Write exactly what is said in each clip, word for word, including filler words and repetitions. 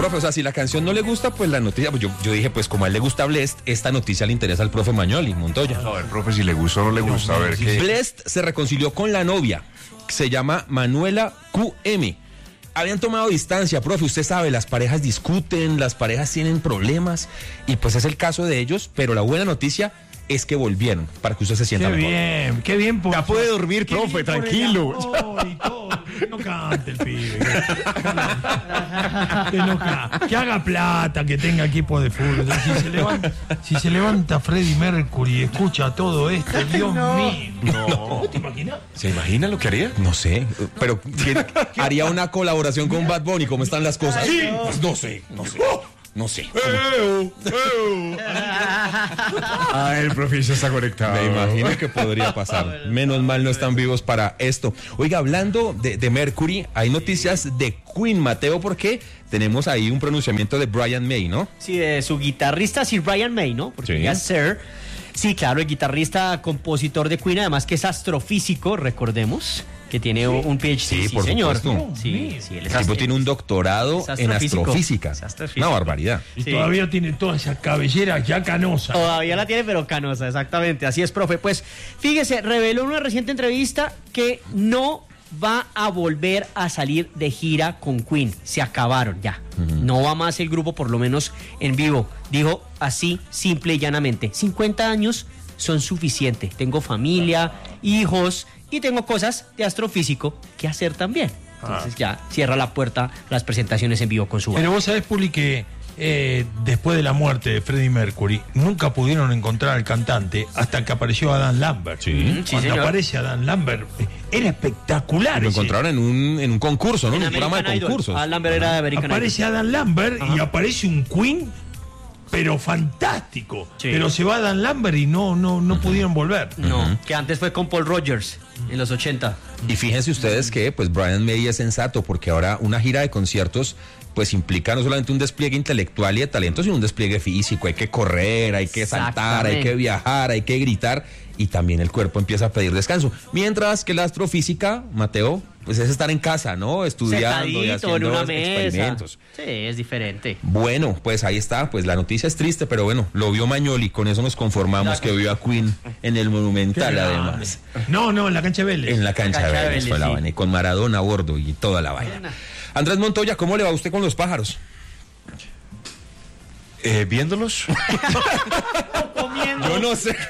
Profe, o sea, si la canción no le gusta, pues la noticia, pues yo, yo dije, pues como a él le gusta Blessed, esta noticia le interesa al profe Magnoli, Montoya. A ver, profe, si le gusta o no le gusta, a ver qué. Blessed se reconcilió con la novia, se llama Manuela Q M. Habían tomado distancia, profe, usted sabe, las parejas discuten, las parejas tienen problemas, y pues es el caso de ellos, pero la buena noticia es que volvieron, para que usted se sienta qué mejor. bien, qué bien. Por, Ya puede dormir, qué profe, bien por el tranquilo. amor y todo. Que no cante el pibe. Que, que no cante. Que haga plata, que tenga equipo de fútbol. Si se levanta, si se levanta Freddie Mercury y escucha todo esto, Dios No. mío. No. ¿Te imaginas? ¿Se imagina lo que haría? No sé, pero ¿quién haría una colaboración con Bad Bunny? ¿Cómo están las cosas? Ay, no. Pues no sé, no sé, no sé. Ah, el profe ya está conectado. Me imagino que podría pasar. Menos mal no están vivos para esto. Oiga, hablando de, de Mercury, hay noticias de Queen, Mateo, porque tenemos ahí un pronunciamiento de Brian May, ¿no? Sí, de su guitarrista Sir Brian May, ¿no? Porque Sí. ya es Sir. Sí, claro, el guitarrista, compositor de Queen, además que es astrofísico, recordemos, que tiene un P H D. Sí, por señor. supuesto. Sí, sí, él es El tipo astro- tiene un doctorado es en astrofísico. astrofísica. Es astrofísico. Una barbaridad. Y Sí. todavía tiene toda esa cabellera ya canosa. Todavía la tiene, pero canosa, exactamente. Así es, profe. Pues fíjese, reveló en una reciente entrevista que no va a volver a salir de gira con Queen. Se acabaron ya. Uh-huh. No va más el grupo, por lo menos en vivo. Dijo así, simple y llanamente. cincuenta años son suficientes. Tengo familia, hijos y tengo cosas de astrofísico que hacer también. Entonces ya cierra la puerta a las presentaciones en vivo con su banda. Pero vos sabés, Puli, que eh, después de la muerte de Freddie Mercury, nunca pudieron encontrar al cantante hasta que apareció Adam Lambert. Sí. Mm, sí, Cuando señor. aparece Adam Lambert, eh, era espectacular. Lo ese. encontraron en un, en un concurso, ¿no? En un programa de Idol. concursos. Ah, Lambert era de American Aparece Idol. Adam Lambert Ajá. y aparece un Queen, pero fantástico. Sí. Pero se va Adam Lambert y no, no, no pudieron volver. No, Ujú. que antes fue con Paul Rogers en los ochenta. Y fíjense ustedes que pues Brian May es sensato, porque ahora una gira de conciertos pues implica no solamente un despliegue intelectual y de talento, sino un despliegue físico. Hay que correr, hay que saltar, hay que viajar, hay que gritar, y también el cuerpo empieza a pedir descanso. Mientras que la astrofísica, Mateo, pues es estar en casa, ¿no? Estudiando y Sentadito en haciendo una mesa. experimentos. Sí, es diferente. Bueno, pues ahí está, pues la noticia es triste, pero bueno, lo vio Magnoli, con eso nos conformamos, que vio a Queen en el Monumental, Qué además. No, no, en la cancha de Vélez. En la cancha, La cancha de de Vélez Vélez, fue la sí. vaina, y con Maradona a bordo y toda la vaina. Andrés Montoya, ¿cómo le va a usted con los pájaros? Eh, ¿Viéndolos? Yo no sé.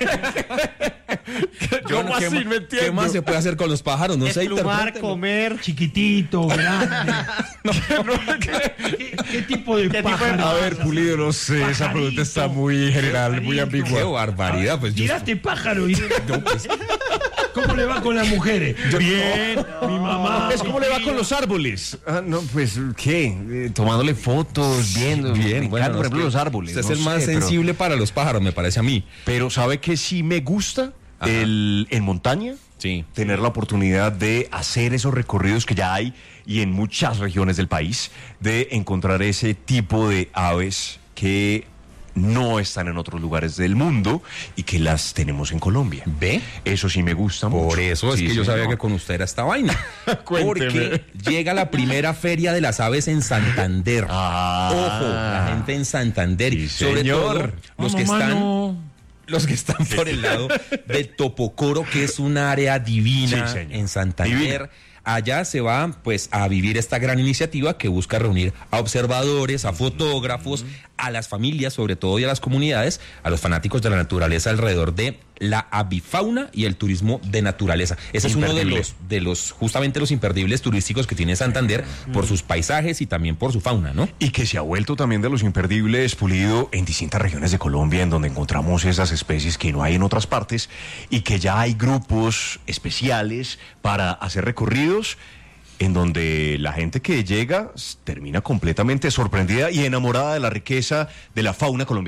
Yo ¿Cómo ¿qué, así? ma- No entiendo. ¿Qué más se puede hacer con los pájaros? No sé, Desplumar, interprételo. comer. Chiquitito, grande. ¿Qué, qué tipo de ¿Qué tipo de pájaro? A ver, Pulido, no sé, esa Pajarito. pregunta está muy general, muy Pajarito. Qué ambigua. barbaridad, pues yo... Tiraste pájaro y... ¿Cómo le va con las mujeres? Bien, mi mamá. Es como le va con los árboles. Ah, no, pues, ¿qué? Eh, tomándole fotos, viendo. Bien, me bueno, encantan, no, por es ejemplo, que los árboles. Usted es no el más sé, pero- sensible para los pájaros, me parece a mí. Pero ¿sabe que sí me gusta? Ajá. El, en montaña, Sí. tener la oportunidad de hacer esos recorridos que ya hay y en muchas regiones del país, de encontrar ese tipo de aves que no están en otros lugares del mundo y que las tenemos en Colombia. ¿Ve? Eso sí me gusta mucho. Por eso es Sí, que yo sabía señor. que con usted era esta vaina. Cuénteme. Porque llega la primera feria de las aves en Santander. Ah. Ojo, la gente en Santander. Sí, sobre señor. todo los Vamos, que están... mano. Los que están por el lado de Topocoro, que es un área divina Sí, señor. en Santander. Divina. Allá se va pues a vivir esta gran iniciativa que busca reunir a observadores, a fotógrafos, a las familias sobre todo y a las comunidades, a los fanáticos de la naturaleza alrededor de la avifauna y el turismo de naturaleza. Ese es uno de Imperdible. los, de los, justamente los imperdibles turísticos que tiene Santander por sus paisajes y también por su fauna, ¿no? Y que se ha vuelto también de los imperdibles, Pulido, en distintas regiones de Colombia, en donde encontramos esas especies que no hay en otras partes y que ya hay grupos especiales para hacer recorridos en donde la gente que llega s- termina completamente sorprendida y enamorada de la riqueza de la fauna colombiana.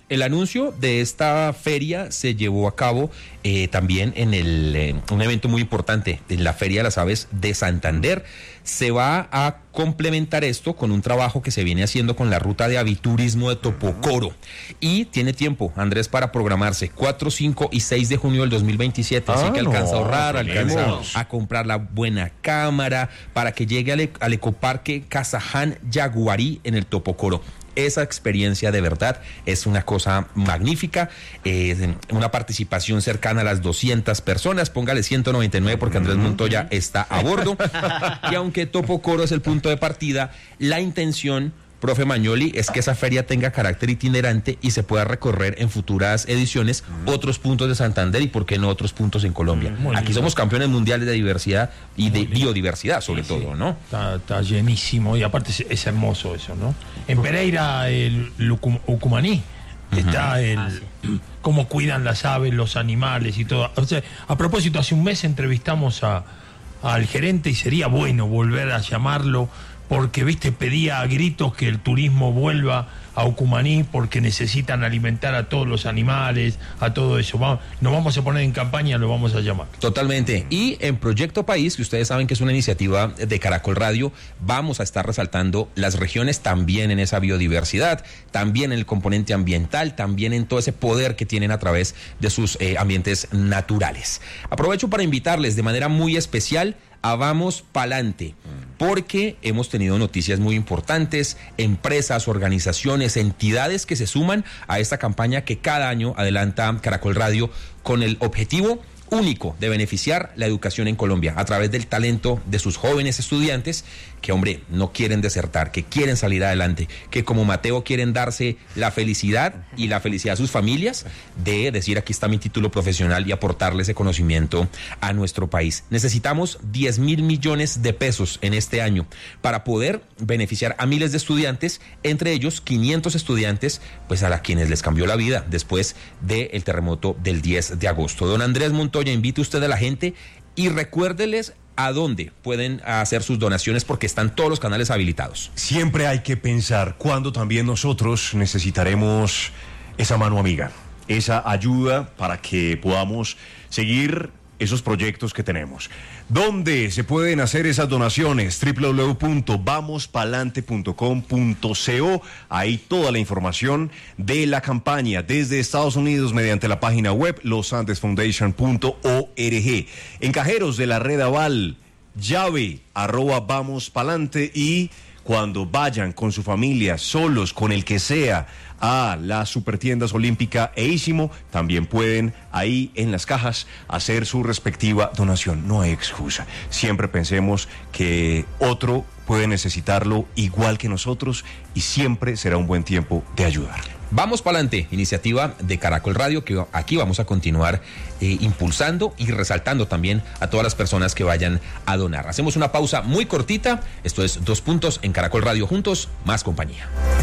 El anuncio de esta feria se llevó a cabo eh, también en el, eh, un evento muy importante, en la Feria de las Aves de Santander. Se va a complementar esto con un trabajo que se viene haciendo con la ruta de aviturismo de Topocoro. Y tiene tiempo, Andrés, para programarse cuatro, cinco y seis de junio del dos mil veintisiete. Así Ah, que alcanza a no, ahorrar, alcanza tenemos. a comprar la buena cámara para que llegue al, al ecoparque Casaján Yaguarí en el Topocoro. Esa experiencia de verdad es una cosa magnífica, eh, una participación cercana a las doscientas personas, póngale ciento noventa y nueve porque Andrés Montoya está a bordo, y aunque Topocoro es el punto de partida, la intención, profe Magnoli, es que esa feria tenga carácter itinerante y se pueda recorrer en futuras ediciones otros puntos de Santander y por qué no otros puntos en Colombia. Muy Aquí lindo. somos campeones mundiales de diversidad y de Muy lindo. biodiversidad sobre Sí, todo, sí. ¿no? Está, está llenísimo y aparte es, es hermoso eso, ¿no? En Pereira, el Lucum- Ucumaní, está el Ah, sí. cómo cuidan las aves, los animales y todo. O sea, a propósito, hace un mes entrevistamos a, al gerente y sería bueno volver a llamarlo porque, viste, pedía a gritos que el turismo vuelva a Ucumaní porque necesitan alimentar a todos los animales, a todo eso. Vamos, nos vamos a poner en campaña, lo vamos a llamar. Totalmente. Y en Proyecto País, que ustedes saben que es una iniciativa de Caracol Radio, vamos a estar resaltando las regiones también en esa biodiversidad, también en el componente ambiental, también en todo ese poder que tienen a través de sus eh, ambientes naturales. Aprovecho para invitarles de manera muy especial a Vamos Palante, porque hemos tenido noticias muy importantes, empresas, organizaciones, entidades que se suman a esta campaña que cada año adelanta Caracol Radio con el objetivo único de beneficiar la educación en Colombia a través del talento de sus jóvenes estudiantes que, hombre, no quieren desertar, que quieren salir adelante, que como Mateo quieren darse la felicidad y la felicidad a sus familias de decir aquí está mi título profesional y aportarle ese conocimiento a nuestro país. Necesitamos diez mil millones de pesos en este año para poder beneficiar a miles de estudiantes, entre ellos quinientos estudiantes, pues a la quienes les cambió la vida después del terremoto del diez de agosto. Don Andrés Montoya, invite usted a la gente y recuérdeles a dónde pueden hacer sus donaciones porque están todos los canales habilitados. Siempre hay que pensar cuándo también nosotros necesitaremos esa mano amiga, esa ayuda para que podamos seguir esos proyectos que tenemos. ¿Dónde se pueden hacer esas donaciones? doble u doble u doble u punto vamos palante punto com punto co. Ahí toda la información de la campaña desde Estados Unidos mediante la página web los andes foundation punto org. En cajeros de la red Aval, llave arroba Vamos Palante, y cuando vayan con su familia, solos, con el que sea, a las supertiendas Olímpica e Ísimo, también pueden ahí en las cajas hacer su respectiva donación. No hay excusa. Siempre pensemos que otro puede necesitarlo igual que nosotros y siempre será un buen tiempo de ayudar. Vamos Palante, iniciativa de Caracol Radio que aquí vamos a continuar eh, impulsando y resaltando también a todas las personas que vayan a donar. Hacemos una pausa muy cortita. Esto es Dos Puntos en Caracol Radio, juntos, más compañía.